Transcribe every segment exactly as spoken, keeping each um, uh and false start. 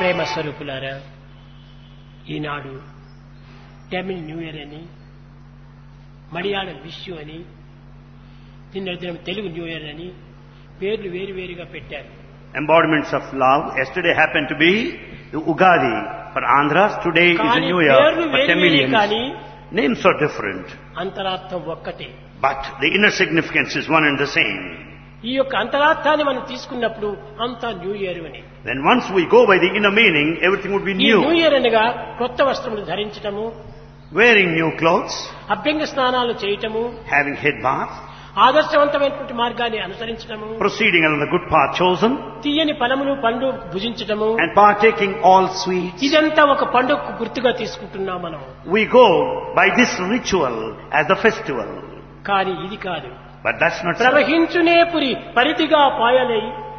ప్రేమ స్వరూపులారా, ఈనాడు Tamil new year అని, మలయాళం విషు అని, నిన్న దినం తెలుగు న్యూ ఇయర్ అని పేర్లు వేరు వేరుగా పెట్టారు. Embodiments of love. Yesterday happened to be the Ugadi for Andhras. Today is the New Year for Tamilians. Names are different, అంతరార్థం ఒక్కటే. but the inner significance is one and the same. ఈ యొక్క అంతరార్థాన్ని మనం తీసుకున్నప్పుడు అంతా న్యూ ఇయర్ అని. Then once we go by the inner meaning, everything would be ఈ new. New year అనగా కొత్త వస్త్రములు ధరించటము, Wearing new clothes, అభ్యంగ స్నానాలు చేయటము, having head bath, ఆదర్శవంతమైనటువంటి మార్గాన్ని అనుసరించటము, proceeding along the good path chosen, తీయని ఫలములు పండ్లు భుజించటము, and partaking all sweets. ఇదంతా ఒక పండుగకు గుర్తుగా తీసుకుంటున్నాం మనం. We go by this ritual as the festival. కానీ ఇది కాదు. But that's not so. ప్రవహించునే Puri పరిధిగా పాయలై,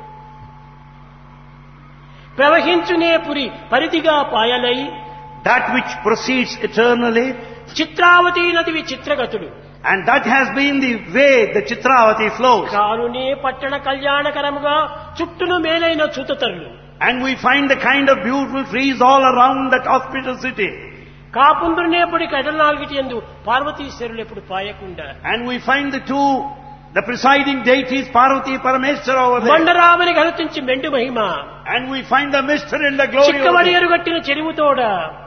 ప్రవహించునే Puri పరిధిగా పాయలై, That which proceeds eternally, Chitravati నదివి చిత్రగతుడు, and that has been the way the Chitravati flows. కారునే పట్టణ కళ్యాణకరముగా చుట్టూను మేలైన చూతతరులు, And we find the kind of beautiful trees all around that auspicious city. కాపుందునేపుడి కడనాల్గిటి యందు పార్వతీశ్వరులు ఎప్పుడు పాయకుండా, And we find the two, the presiding deities, Parvati Parameshwara over there. మండరామని గలుతించి మెండు Mahima, And we find the mystery and the glory over చిక్కవడి there. ఎరుగట్టిన చెరువుతోడ,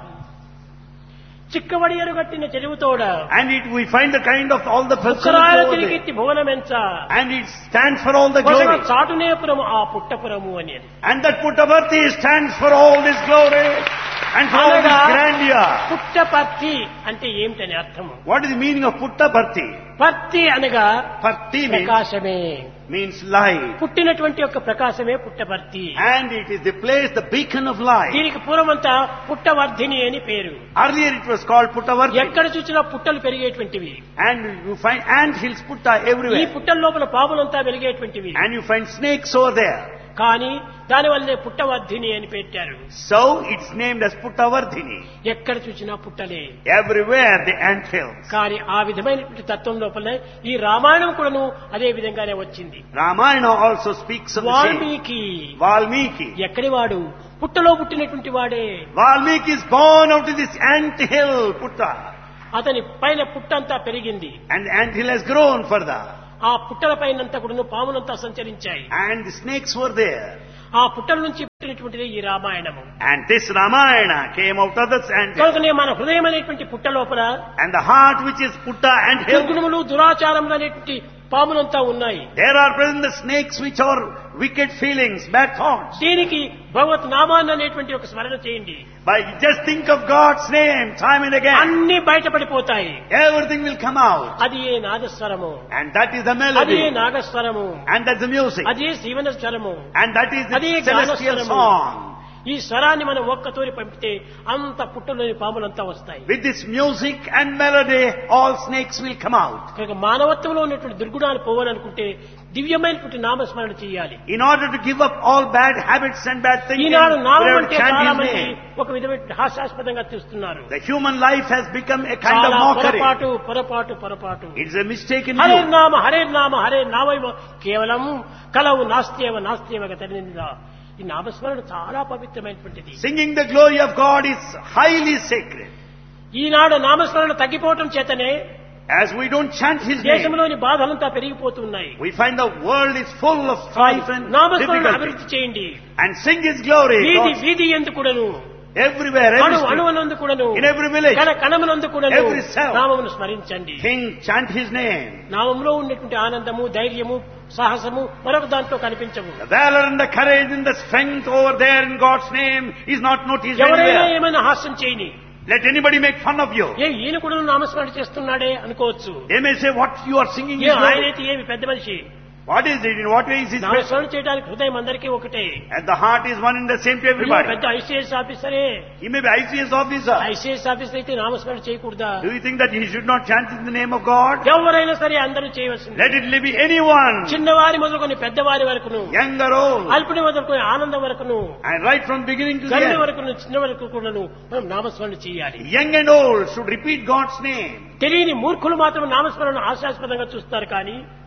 చిక్కవడి ఎరుగట్టిన చెరువుతోడ, And it, we find the kind of all the ఉక్కరాయల facilities over there. తిరిగిట్టి భువనమెంచ, And it stands for all the కొసగ glory. చాటునేపురము ఆ పుట్టపురము అని. And that Puttaparthi stands for all this glory and for all this grandeur. Puttaparthi అంటే ఏమిటని అర్థము? What is the meaning of Puttaparthi? పర్తి అనగా Parthi means, ప్రకాశమే, means light. పుట్టినటువంటి యొక్క ప్రకాశమే Puttaparthi. And it is the place, the beacon of light. దీనికి పూర్వమంతా పుట్టవర్ధిని అని పేరు. Earlier it was called Puttavarthi. ఎక్కడ చూసినా పుట్టలు పెరిగేటువంటివి, And you find ant hills Putta ఈ everywhere. పుట్టల లోపల పాములంతా వెలిగేటువంటివి. And you find snakes over there. కానీ దానివల్లే పుట్టవర్ధిని అని పెట్టారు. So it's named as Puttavarthini. ఎక్కడ చూసినా పుట్టలే. Everywhere the ant hills. కానీ ఆ విధమైనటువంటి తత్వం లోపల ఈ రామాయణం కూడాను అదే విధంగానే వచ్చింది. Ramayana also speaks of the same. Valmiki Valmiki. ఎక్కడి వాడు? పుట్టలో పుట్టినటువంటి వాడే. Valmiki is born out of this ant hill, Putta. అతని పైన పుట్టంతా పెరిగింది. And the ant hill has grown further. ఆ పుట్టల పైనంతా కూడా పాములంతా సంచరించాయి. And the snakes were there. ఆ పుట్టల నుంచి పుట్టినటువంటిది ఈ రామాయణము. And this Ramayana came out of the ant hill. కనుకనే మన హృదయం అనేటువంటి పుట్ట లోపల And the heart which is Putta ant hill, దుర్గుణములు దురాచారములు అనేటువంటి పాములంతా ఉన్నాయి. there are present the snakes which are wicked feelings, bad thoughts. దీనికి భగవత్ నామాన్ని అనేటువంటి ఒక స్మరణ చేయండి. By just think of God's name time and again, అన్ని బయటపడిపోతాయి. everything will come out. అది ఏ నాదస్వరము, And that is the అది melody. A నాగస్వరము, And that's the music. అది ఏ శివన స్వరము, And that is the అది ఏ celestial గానస్వరము. song. ఈ స్వరాన్ని మనం ఒక్కతోరి పంపితే అంత పుట్టలోని పాములంతా వస్తాయి. With this music and melody, all snakes will come out. కనుక మానవత్వంలో ఉన్నటువంటి దుర్గుణాలు పోవాలనుకుంటే దివ్యమైనటువంటి నామస్మరణ చేయాలి. In order to give up all bad habits and bad thinking, Eenadu we నామం have అంటే to chant చాలా His మంది name. ఒక విధమైన హాస్యాస్పదంగా చూస్తున్నారు. The human life has become a kind of చాలా mockery. పొరపాటు పొరపాటు పొరపాటు. It's a mistaken Hare view. నామ హరే నామ హరే నామైవ కేవలం కలవు నాస్త్యేవ నాస్త్యేవ గతనిందా. ఈ నామస్మరణ చాలా పవిత్రమైనటువంటిది. Singing the glory of God is highly sacred. ఈనాడు నామస్మరణ తగ్గిపోవటం చేతనే As we don't chant His name, దేశంలోని బాధలంతా పెరిగిపోతున్నాయి. we find the world is full of strife and నామస్మరణ difficulty. అభివృద్ధి చేయండి. And sing His glory. వీధి God, వీధి ఎందు కూడాను, everywhere, every అణు street, అణువనందు కూడాను, in every village, కణ కణమునందు కూడాను every cell. నామమును స్మరించండి. King, chant His name. నామంలో ఉన్నటువంటి ఆనందము, ధైర్యము, సాహసము మరొక దాంట్లో కనిపించవు. The valor and the courage and the strength over there in God's name is not noticed ఎవరైనా anywhere. ఏమైనా హాస్యం చేయని, Let anybody make fun of you. ఏ ఈయన కూడా నామస్మరణ చేస్తున్నాడే అనుకోవచ్చు. They may say, what you are singing A is wrong. ఆయనైతే ఏమి పెద్ద మనిషి. What is it? In what way is it? నామస్మరణ చేయడానికి హృదయం అందరికీ ఒకటే. And the heart is one and the same to ఈయన everybody. పెద్ద ICS ఆఫీసరే. He may be I C S officer. ICS officer అయితే నామస్మరణ చేయకూడదా? Do you think that he should not chant in the name of God? ఎవరైనా సరే అందరూ చేయవలసింది. Let it be anyone, చిన్నవారి మొదలుకొని పెద్దవారి వరకును, young or old, అల్పుని మొదలుకొని ఆనందం వరకును, and right from beginning to the గర్భ end. వరకును, చిన్న వరకు కూడాను మనం నామస్మరణ చేయాలి. Young and old should repeat God's name. తెలియని మూర్ఖులు మాత్రం నామస్మరణ హాస్యాస్పదంగా చూస్తారు. కానీ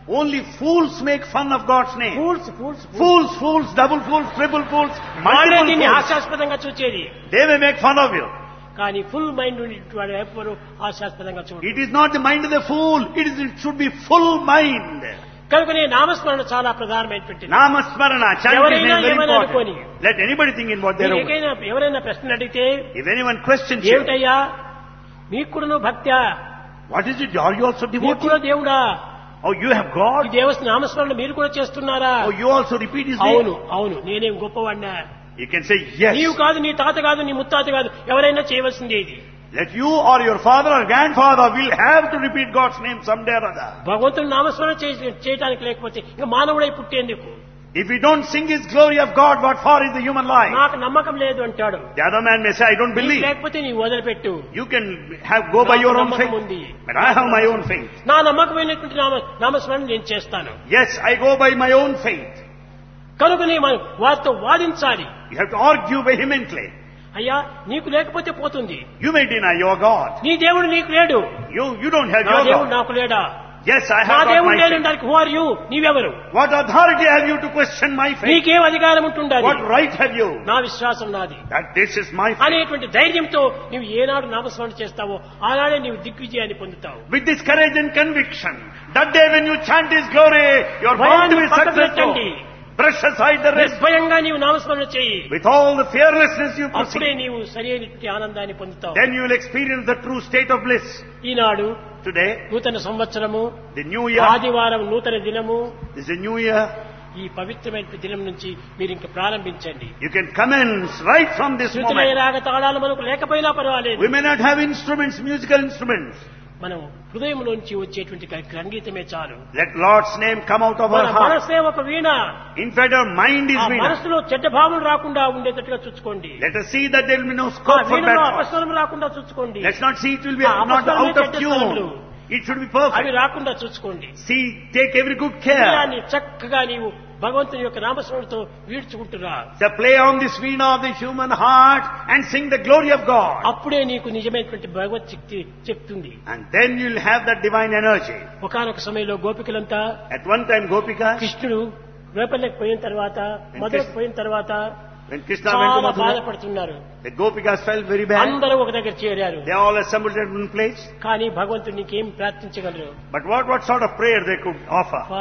Only fools make fun of God's name. Fools fools Fools, fools, double fools, triple fools, వాళ్ళే multiple దీన్ని fools. హాస్యాస్పదంగా చూచేది. They may make fun of you. కానీ ఫుల్ మైండ్ వాడు ఎవ్వరు హాస్యాస్పదంగా చూడరు. It is not the mind of the fool. It is. It should be full mind. కనుకనే నామస్మరణ చాలా ప్రధానమైనటువంటిది. Namasmarana, chant His ఎవరైనా name very ఏమైనా important. అనుకోని. Let anybody think in what they are. మీకేమైనా ఎవరైనా ప్రశ్న అడిగితే If anyone questions you, ఏమిటయ్యా మీకు కూడా భక్త్యా, what is it? Are you also మీకు devotee? కూడా దేవుడా, Oh, you have ఈ God? దేవస్థ నామస్మరణ మీరు కూడా చేస్తున్నారా? Oh, you also repeat His అవును name? అవును నేనేం గొప్పవాడినా, You can say yes. నీవు కాదు, నీ తాత కాదు, నీ ముత్తాత కాదు, ఎవరైనా చేయవలసిందే ఇది. Let you or your father or grandfather will have to repeat God's name someday or other. భగవంతుని నామస్మరణ చే- చేయటానికి లేకపోతే ఇంకా మానవుడై పుట్టేందుకు If we don't sing His glory of God, what for is the human life? నాకు నమ్మకం లేదు అంటాడు. The other man may say, I don't నీకు believe. లేకపోతే నీవు వదిలిపెట్టు, You can have go by your own నమ్మకం faith. ఉంది. But I have my own faith. నా నమ్మకమైనటువంటి నామ నామస్మరణ నేను చేస్తాను. Yes, I go by my own faith. కనుకనే మనం వారితో వాదించాలి. You have to argue vehemently. అయ్యా నీకు లేకపోతే పోతుంది, You may deny your God. నీ దేవుడు నీకు లేడు, You, you don't have నా your దేవుడు God. నాకు లేడా, Yes, I నా have got దేవుడు my లేని faith. దానికి who are you, నీవెవరు, What authority have you to question my faith? నీకేం అధికారం ఉంటుండాలి, What right have you? నా విశ్వాసం నాది That this is my faith. అనేటువంటి ధైర్యంతో నీవు ఏనాడు నామస్మరణ చేస్తావో ఆనాడే నీవు దిగ్విజయాన్ని పొందుతావు. With this courage and conviction, that day when you chant His glory, you are bound to be భయాన్ని పక్కకు successful. పెట్టండి. Brush aside the rest. నిర్భయంగా నీవు నామస్మరణ చేయి. With all the fearlessness you అప్పుడే proceed. నీవు సరైనటువంటి ఆనందాన్ని పొందుతావు. Then you will experience the true state of bliss. Eenadu Today, నూతన సంవత్సరము, the new year, ఆదివారం నూతన దినము, this is a new year. ఈ పవిత్రమైన దినం నుంచి మీరు ఇంక ప్రారంభించండి. You can commence right from this శృతులయ moment. రాగ తాళాలు మనకు లేకపోయినా పర్వాలేదు, We may not have instruments, musical instruments. మనం హృదయంలోంచి వచ్చేటువంటి సంగీతమే చాలు. Let Lord's name come out of మన our heart. మనసే ఒక వీణ, In fact, our mind is ఆ weak. మనసులో చెడ్డ భావనలు రాకుండా ఉండేటట్టుగా చూసుకోండి. Let us see that there will be no ఆ scope for వీణలో bad thoughts. అపస్వరం రాకుండా చూసుకోండి. Let's not see it will be ఆ not అపస్వరమే out of చెడ్డ tune. స్వరములు. It should be అవి perfect. రాకుండా చూసుకోండి. See, take every good care. హృదయాన్ని చక్కగా నీవు భగవంతుని యొక్క నామస్మరణతో వీడ్చుకుంటురా. So play on this veena of the human heart and sing the glory of God. అప్పుడే నీకు నిజమైనటువంటి భగవత్ శక్తి చెప్తుంది. And then you'll have that divine energy. ఒకానొక సమయంలో గోపికలంతా At one time, Gopikas, కృష్ణుడు రేపల్లెకి పోయిన తర్వాత, మధురకు పోయిన తర్వాత when Krishna went to చాలా Mathura, బాధపడుతున్నారు. the Gopikas felt very bad. అందరూ ఒక దగ్గర చేరారు. They all assembled at one place. కానీ భగవంతుడు నీకేం ప్రార్థించగలరు? But what, what sort of prayer they could offer?